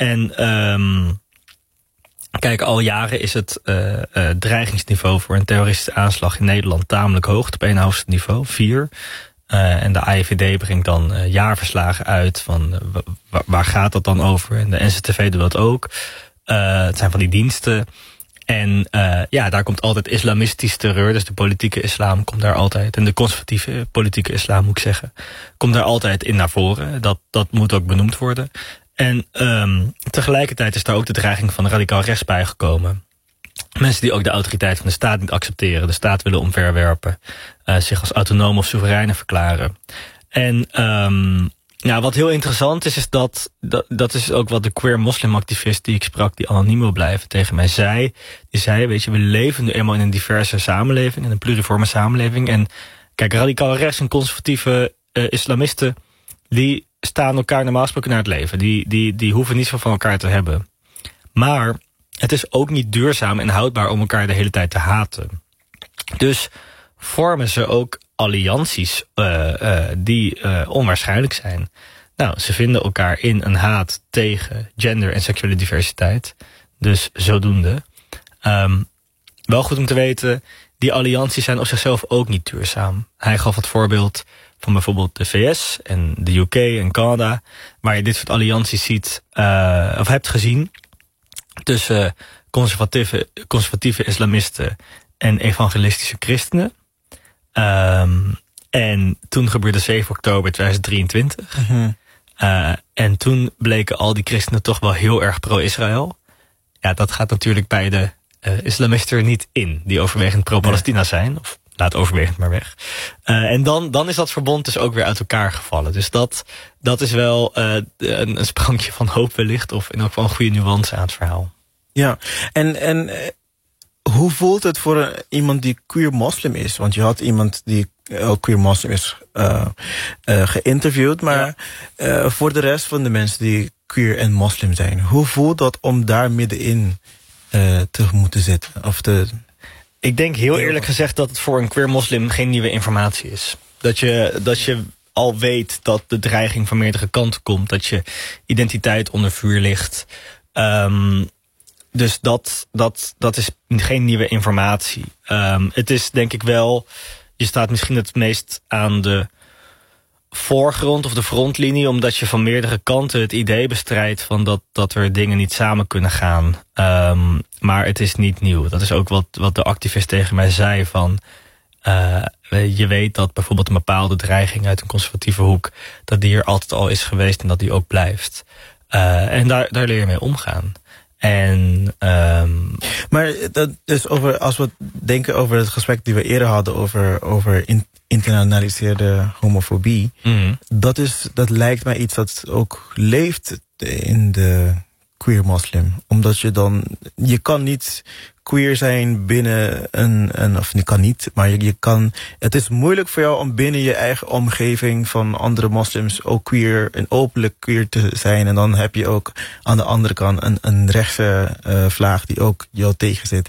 En kijk, al jaren is het dreigingsniveau voor een terroristische aanslag in Nederland tamelijk hoog. Op één hoogste niveau, 4. En de AIVD brengt dan jaarverslagen uit van waar gaat dat dan over. En de NCTV doet dat ook. Het zijn van die diensten. En daar komt altijd islamistisch terreur. Dus de politieke islam komt daar altijd. En de conservatieve politieke islam, moet ik zeggen, komt daar altijd in naar voren. Dat moet ook benoemd worden. En tegelijkertijd is daar ook de dreiging van radicaal rechts bijgekomen. Mensen die ook de autoriteit van de staat niet accepteren. De staat willen omverwerpen. Zich als autonoom of soevereine verklaren. En wat heel interessant is dat is ook wat de queer moslimactivist die ik sprak, die anoniem wil blijven, tegen mij zei. Die zei, weet je, we leven nu eenmaal in een diverse samenleving, in een pluriforme samenleving. En kijk, radicaal rechts en conservatieve islamisten, die staan elkaar normaal gesproken naar het leven. Die hoeven niets van elkaar te hebben. Maar het is ook niet duurzaam en houdbaar om elkaar de hele tijd te haten. Dus vormen ze ook allianties die onwaarschijnlijk zijn. Nou, ze vinden elkaar in een haat tegen gender en seksuele diversiteit. Dus zodoende. Wel goed om te weten, die allianties zijn op zichzelf ook niet duurzaam. Hij gaf het voorbeeld van bijvoorbeeld de VS en de UK en Canada, waar je dit soort allianties ziet, of hebt gezien, tussen conservatieve islamisten en evangelistische christenen. En toen gebeurde 7 oktober 2023. Mm-hmm. En toen bleken al die christenen toch wel heel erg pro-Israël. Ja, dat gaat natuurlijk bij de islamisten er niet in, die overwegend pro-Palestina zijn. Of laat overwegend maar weg. En dan is dat verbond dus ook weer uit elkaar gevallen. Dus dat is wel een sprankje van hoop wellicht, of in elk geval een goede nuance aan het verhaal. Ja, en hoe voelt het voor iemand die queer moslim is? Want je had iemand die ook queer moslim is geïnterviewd. Maar voor de rest van de mensen die queer en moslim zijn, hoe voelt dat om daar middenin te moeten zitten? Ik denk heel eerlijk gezegd dat het voor een queer moslim geen nieuwe informatie is. Dat je al weet dat de dreiging van meerdere kanten komt. Dat je identiteit onder vuur ligt. Dus dat is geen nieuwe informatie. Het is denk ik wel, je staat misschien het meest aan de voorgrond of de frontlinie, omdat je van meerdere kanten het idee bestrijdt van dat er dingen niet samen kunnen gaan. Maar het is niet nieuw. Dat is ook wat de activist tegen mij zei van, je weet dat bijvoorbeeld een bepaalde dreiging uit een conservatieve hoek, dat die er altijd al is geweest en dat die ook blijft. En daar leer je mee omgaan. Maar dat is als we denken over het gesprek die we eerder hadden over internaliseerde homofobie, dat lijkt mij iets dat ook leeft in de queer moslim. Omdat je kan niet queer zijn binnen of je kan niet, maar het is moeilijk voor jou om binnen je eigen omgeving van andere moslims ook queer en openlijk queer te zijn. En dan heb je ook aan de andere kant een rechtse vlaag die ook jou tegenzit.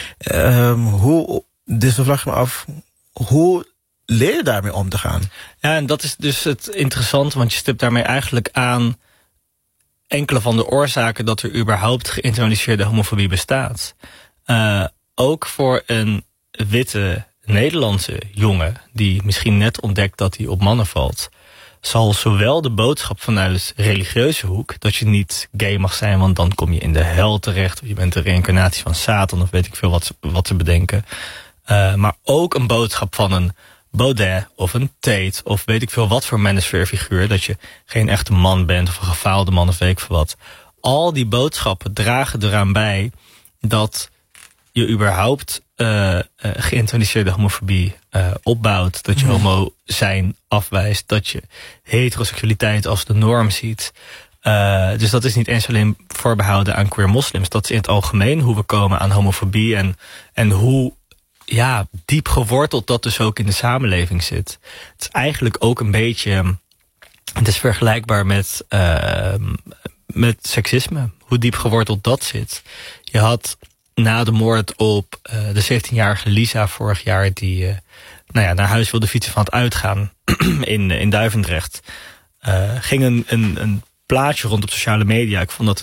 Dus dan vraag ik me af, hoe leer je daarmee om te gaan? Ja, en dat is dus het interessante, want je stipt daarmee eigenlijk aan enkele van de oorzaken dat er überhaupt geïnternaliseerde homofobie bestaat. Ook voor een witte Nederlandse jongen die misschien net ontdekt dat hij op mannen valt, zal zowel de boodschap vanuit religieuze hoek, dat je niet gay mag zijn, want dan kom je in de hel terecht, of je bent de reïncarnatie van Satan, of weet ik veel wat ze bedenken. Maar ook een boodschap van een Baudet of een Tate of weet ik veel wat voor manospheerfiguur, dat je geen echte man bent of een gefaalde man of weet ik veel wat. Al die boodschappen dragen eraan bij dat je überhaupt geïnternaliseerde homofobie opbouwt. Dat je homo zijn afwijst. Dat je heteroseksualiteit als de norm ziet. Dus dat is niet eens alleen voorbehouden aan queer moslims. Dat is in het algemeen hoe we komen aan homofobie. En hoe diep geworteld dat dus ook in de samenleving zit. Het is eigenlijk ook een beetje, het is vergelijkbaar met seksisme. Hoe diep geworteld dat zit. Je had na de moord op de 17-jarige Lisa vorig jaar, die naar huis wilde fietsen van het uitgaan in Duivendrecht, ging een plaatje rond op sociale media. Ik vond dat